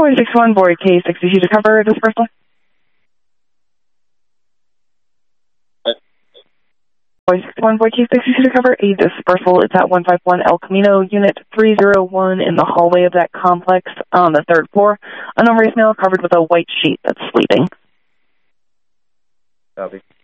Boy 61, Boy K62 to cover dispersal. Boy 61, Boy K62 to cover a dispersal. It's at 151 El Camino, Unit 301 in the hallway of that complex on the 3rd floor. Unknown race male covered with a white sheet that's sleeping. Copy.